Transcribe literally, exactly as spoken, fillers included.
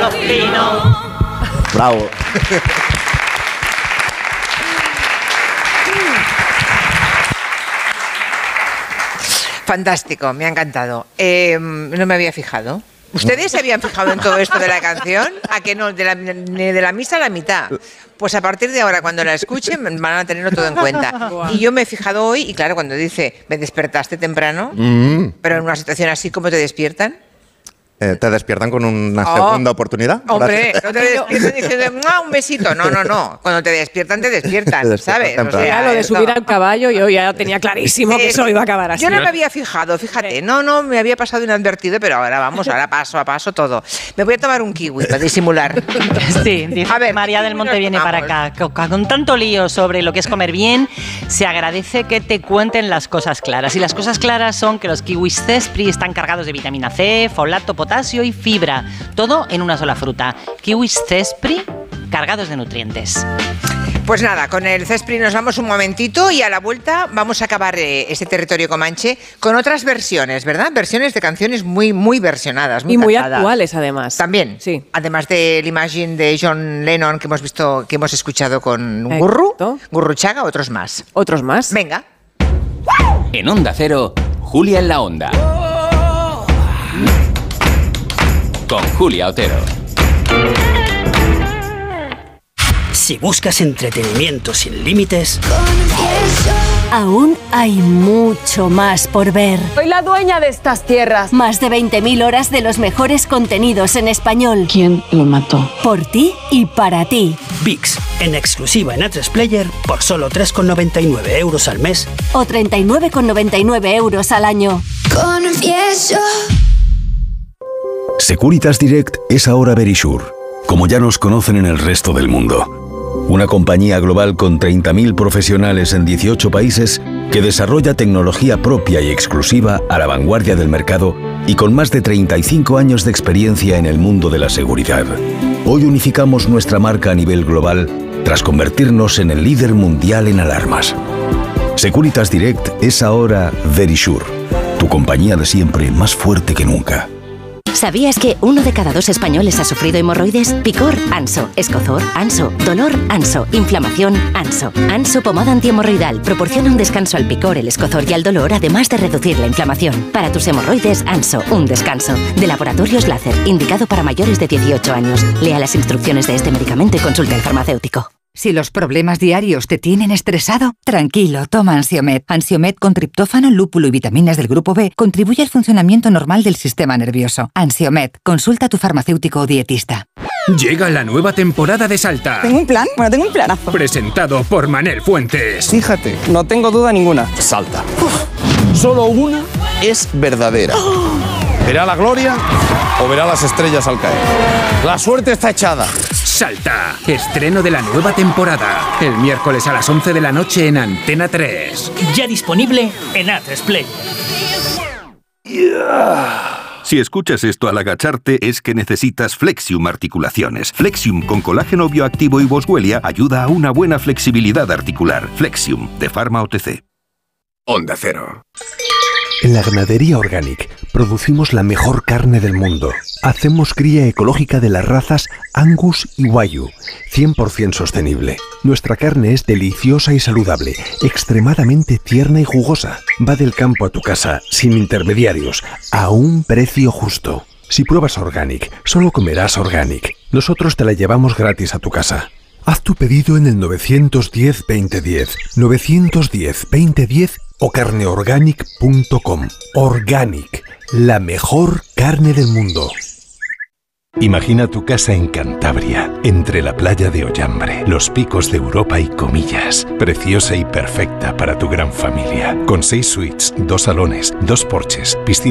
fino. Bravo. Fantástico, me ha encantado. Eh, no me había fijado. ¿Ustedes se habían fijado en todo esto de la canción? ¿A que no? De la, ni de la misa a la mitad. Pues a partir de ahora, cuando la escuchen, van a tenerlo todo en cuenta. Y yo me he fijado hoy, y claro, cuando dice, me despertaste temprano, mm. pero en una situación así, ¿cómo te despiertan? Eh, ¿Te despiertan con una oh, segunda oportunidad? Hombre, no te despiertan diciendo un besito. No, no, no. Cuando te despiertan, te despiertan, te despiertan ¿sabes? O sea, lo de subir no. al caballo, yo ya tenía clarísimo que eso iba a acabar así. Yo no me había fijado, fíjate. No, no, me había pasado inadvertido, pero ahora vamos, ahora paso a paso todo. Me voy a tomar un kiwi para disimular. Sí, dice a ver, María del Monte viene para acá. Con tanto lío sobre lo que es comer bien, se agradece que te cuenten las cosas claras. Y las cosas claras son que los kiwis Zespri están cargados de vitamina C, folato, potasio y fibra, todo en una sola fruta. Kiwis Zespri cargados de nutrientes. Pues nada, con el Zespri nos vamos un momentito y a la vuelta vamos a acabar eh, este territorio comanche con otras versiones, ¿verdad? Versiones de canciones muy, muy versionadas. Muy y muy cantadas. Actuales, además. También, sí. Además del Imagine de John Lennon que hemos visto, que hemos escuchado con Gurru, Gurruchaga, otros más. Otros más. Venga. En Onda Cero, Julia en la Onda. Con Julia Otero. Si buscas entretenimiento sin límites, aún hay mucho más por ver. Soy la dueña de estas tierras. Más de veinte mil horas de los mejores contenidos en español. ¿Quién lo mató? Por ti y para ti. VIX, en exclusiva en A tres Player por solo tres con noventa y nueve euros al mes. O treinta y nueve con noventa y nueve euros al año. Confieso. Securitas Direct es ahora Verisure, como ya nos conocen en el resto del mundo. Una compañía global con treinta mil profesionales en dieciocho países que desarrolla tecnología propia y exclusiva a la vanguardia del mercado y con más de treinta y cinco años de experiencia en el mundo de la seguridad. Hoy unificamos nuestra marca a nivel global tras convertirnos en el líder mundial en alarmas. Securitas Direct es ahora Verisure, tu compañía de siempre más fuerte que nunca. ¿Sabías que uno de cada dos españoles ha sufrido hemorroides? Picor, Anso. Escozor, Anso. Dolor, Anso. Inflamación, Anso. Anso pomada antihemorroidal proporciona un descanso al picor, el escozor y al dolor, además de reducir la inflamación. Para tus hemorroides, Anso, un descanso. De Laboratorios Láser, indicado para mayores de dieciocho años. Lea las instrucciones de este medicamento y consulte al farmacéutico. Si los problemas diarios te tienen estresado, tranquilo, toma Ansiomed. Ansiomed con triptófano, lúpulo y vitaminas del grupo B contribuye al funcionamiento normal del sistema nervioso. Ansiomed, consulta a tu farmacéutico o dietista. Llega la nueva temporada de Salta. ¿Tengo un plan? Bueno, tengo un planazo. Presentado por Manel Fuentes. Fíjate, no tengo duda ninguna. Salta. Uf. Solo una es verdadera. Oh. ¿Verá la gloria o verá las estrellas al caer? La suerte está echada. Salta, estreno de la nueva temporada. El miércoles a las once de la noche en Antena tres. Ya disponible en A tres Player. Yeah. Si escuchas esto al agacharte es que necesitas Flexium Articulaciones. Flexium con colágeno bioactivo y boswellia ayuda a una buena flexibilidad articular. Flexium, de Pharma O T C. Onda Cero. En la ganadería Organic producimos la mejor carne del mundo. Hacemos cría ecológica de las razas Angus y Wagyu, cien por ciento sostenible. Nuestra carne es deliciosa y saludable, extremadamente tierna y jugosa. Va del campo a tu casa, sin intermediarios, a un precio justo. Si pruebas Organic, solo comerás Organic. Nosotros te la llevamos gratis a tu casa. Haz tu pedido en el nueve uno cero, veinte diez, nueve uno cero, veinte diez o carneorganic punto com. Organic, la mejor carne del mundo. Imagina tu casa en Cantabria, entre la playa de Ollambre, los picos de Europa y Comillas. Preciosa y perfecta para tu gran familia. Con seis suites, dos salones, dos porches, piscina